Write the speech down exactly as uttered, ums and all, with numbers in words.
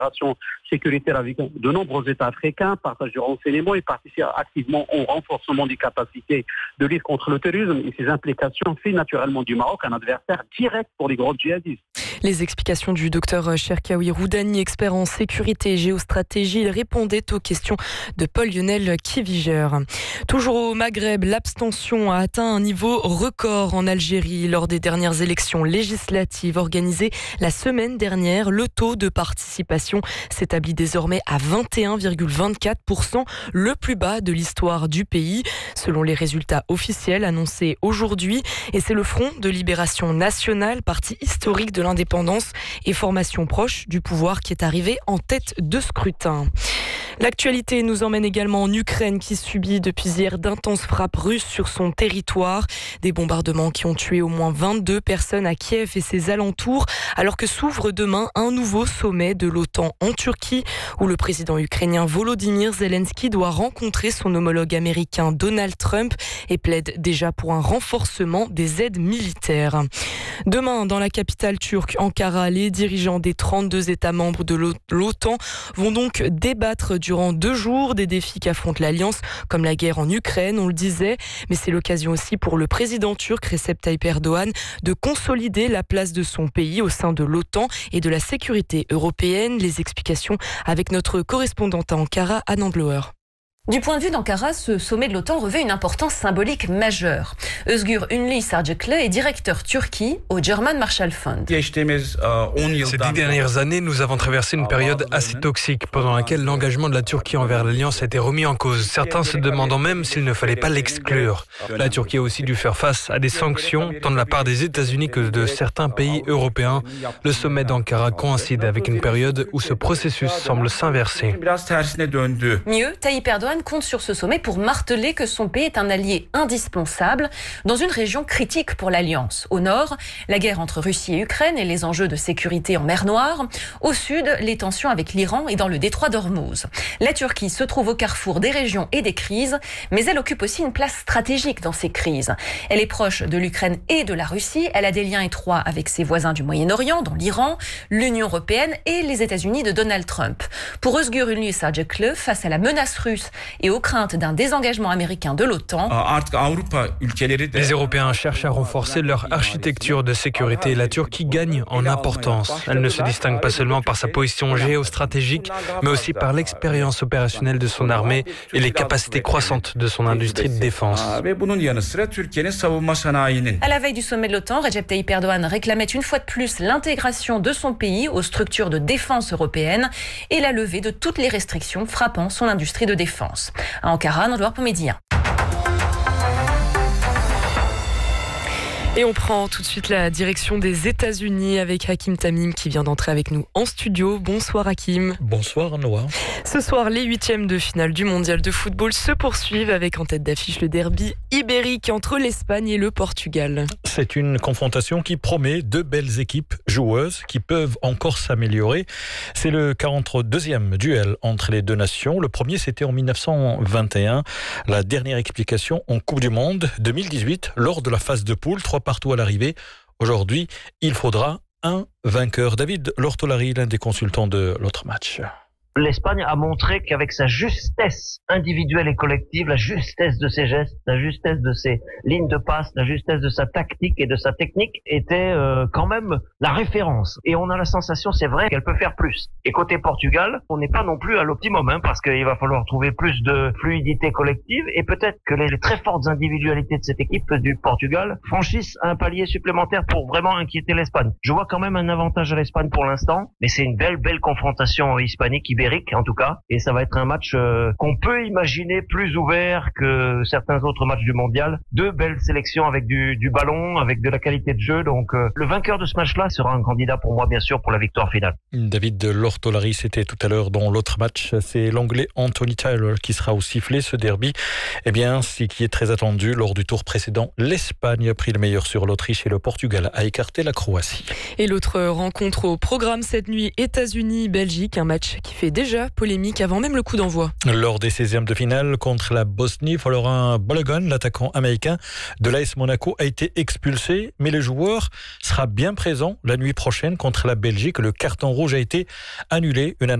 coopération sécuritaire avec de nombreux États africains, partage de renseignements et participe activement au renforcement des capacités de lutte contre le terrorisme. Et ces implications fait naturellement du Maroc un adversaire direct pour les groupes djihadistes. Les explications du docteur Cherkaoui Roudani, expert en sécurité et géostratégie, il répondait aux questions de Paul-Lionel Kiviger. Toujours au Maghreb, l'abstention a atteint un niveau record en Algérie lors des dernières élections législatives organisées la semaine dernière. Le taux de participation s'établit désormais à vingt et un virgule vingt-quatre pour cent, le plus bas de l'histoire du pays, selon les résultats officiels annoncés aujourd'hui. Et c'est le Front de Libération Nationale, parti historique de l'indépendance et formation proche du pouvoir, qui est arrivé en tête de scrutin. L'actualité nous emmène également en Ukraine, qui subit depuis hier d'intenses frappes russes sur son territoire. Des bombardements qui ont tué au moins vingt-deux personnes à Kiev et ses alentours, alors que s'ouvre demain un nouveau sommet de l'OTAN en Turquie, où le président ukrainien Volodymyr Zelensky doit rencontrer son homologue américain Donald Trump et plaide déjà pour un renforcement des aides militaires. Demain, dans la capitale turque, Ankara, les dirigeants des trente-deux États membres de l'OTAN vont donc débattre durant deux jours des défis qu'affronte l'Alliance, comme la guerre en Ukraine, on le disait. Mais c'est l'occasion aussi pour le président turc Recep Tayyip Erdogan de consolider la place de son pays au sein de l'OTAN et de la sécurité européenne. Les explications avec notre correspondante à Ankara, Anne Blauer. Du point de vue d'Ankara, ce sommet de l'OTAN revêt une importance symbolique majeure. Özgür Ünlü Sarıcıklı est directeur Turquie au German Marshall Fund. Ces dix dernières années, nous avons traversé une période assez toxique pendant laquelle l'engagement de la Turquie envers l'Alliance a été remis en cause, certains se demandant même s'il ne fallait pas l'exclure. La Turquie a aussi dû faire face à des sanctions, tant de la part des États-Unis que de certains pays européens. Le sommet d'Ankara coïncide avec une période où ce processus semble s'inverser. Mieux, Tayyip Erdogan compte sur ce sommet pour marteler que son pays est un allié indispensable dans une région critique pour l'Alliance. Au nord, la guerre entre Russie et Ukraine et les enjeux de sécurité en mer Noire. Au sud, les tensions avec l'Iran et dans le détroit d'Ormuz. La Turquie se trouve au carrefour des régions et des crises, mais elle occupe aussi une place stratégique dans ces crises. Elle est proche de l'Ukraine et de la Russie. Elle a des liens étroits avec ses voisins du Moyen-Orient, dont l'Iran, l'Union européenne et les États-Unis de Donald Trump. Pour Özgür Ünlü Sarıcıklı, face à la menace russe et aux craintes d'un désengagement américain de l'OTAN, les Européens cherchent à renforcer leur architecture de sécurité. La Turquie gagne en importance. Elle ne se distingue pas seulement par sa position géostratégique, mais aussi par l'expérience opérationnelle de son armée et les capacités croissantes de son industrie de défense. À la veille du sommet de l'OTAN, Recep Tayyip Erdogan réclamait une fois de plus l'intégration de son pays aux structures de défense européennes et la levée de toutes les restrictions frappant son industrie de défense. À Ankara, Nandouar pour Média. Et on prend tout de suite la direction des États-Unis avec Hakim Tamim qui vient d'entrer avec nous en studio. Bonsoir Hakim. Bonsoir Noah. Ce soir, les huitièmes de finale du mondial de football se poursuivent avec en tête d'affiche le derby ibérique entre l'Espagne et le Portugal. C'est une confrontation qui promet deux belles équipes joueuses qui peuvent encore s'améliorer. C'est le quarante-deuxième duel entre les deux nations. Le premier, c'était en mille neuf cent vingt et un. La dernière explication en Coupe du Monde deux mille dix-huit, lors de la phase de poule, trois partout à l'arrivée. Aujourd'hui, il faudra un vainqueur. David Lortolari, l'un des consultants de l'autre match. L'Espagne a montré qu'avec sa justesse individuelle et collective, la justesse de ses gestes, la justesse de ses lignes de passe, la justesse de sa tactique et de sa technique était euh, quand même la référence. Et on a la sensation, c'est vrai, qu'elle peut faire plus. Et côté Portugal, on n'est pas non plus à l'optimum, hein, parce qu'il va falloir trouver plus de fluidité collective et peut-être que les très fortes individualités de cette équipe du Portugal franchissent un palier supplémentaire pour vraiment inquiéter l'Espagne. Je vois quand même un avantage à l'Espagne pour l'instant, mais c'est une belle, belle confrontation hispanique ibérique en tout cas, et ça va être un match euh, qu'on peut imaginer plus ouvert que certains autres matchs du mondial. Deux belles sélections avec du, du ballon, avec de la qualité de jeu, donc euh, le vainqueur de ce match-là sera un candidat pour moi bien sûr pour la victoire finale. David Lortolari, c'était tout à l'heure dans l'autre match, c'est l'anglais Anthony Taylor qui sera au sifflet. Ce derby, eh bien, c'est qui est très attendu. Lors du tour précédent, l'Espagne a pris le meilleur sur l'Autriche et le Portugal a écarté la Croatie. Et l'autre rencontre au programme cette nuit, États-Unis-Belgique, un match qui fait faisait déjà polémique avant même le coup d'envoi. Lors des seizièmes de finale contre la Bosnie, Florent Balogun, l'attaquant américain de l'A S Monaco, a été expulsé, mais le joueur sera bien présent la nuit prochaine contre la Belgique. Le carton rouge a été annulé. Une